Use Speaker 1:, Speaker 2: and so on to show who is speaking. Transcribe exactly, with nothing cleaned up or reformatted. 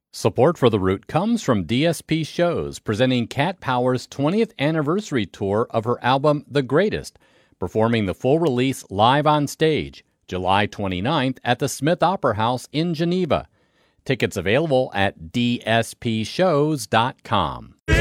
Speaker 1: Support for The Root comes from D S P Shows, presenting Cat Power's twentieth anniversary tour of her album The Greatest, performing the full release live on stage, July twenty-ninth at the Smith Opera House in Geneva. Tickets available at d s p shows dot com.